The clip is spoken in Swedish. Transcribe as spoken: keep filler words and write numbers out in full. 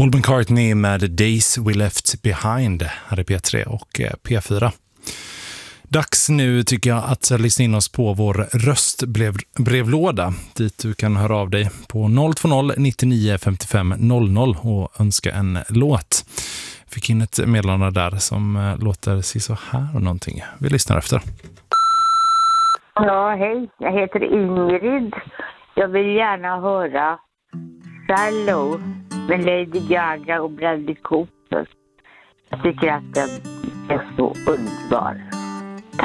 Paul McCartney med Days We Left Behind här i P tre och P fyra. Dags nu tycker jag att lyssna in oss på vår röstbrevlåda dit du kan höra av dig på noll två noll nittionio femtiofem noll noll och önska en låt. Fick in ett meddelande där som låter sig så här och någonting. Vi lyssnar efter. Ja, hej. Jag heter Ingrid. Jag vill gärna höra Shallow med Lady Gaga och Bradley Cooper. Jag tycker att den är så underbar.